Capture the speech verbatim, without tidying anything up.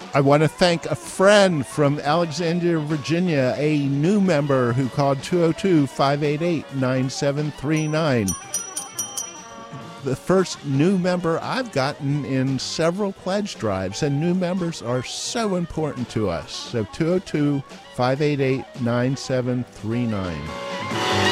I want to thank a friend from Alexandria, Virginia, a new member who called two oh two, five eight eight, nine seven three nine. The first new member I've gotten in several pledge drives, and new members are so important to us. So two oh two, five eight eight, nine seven three nine.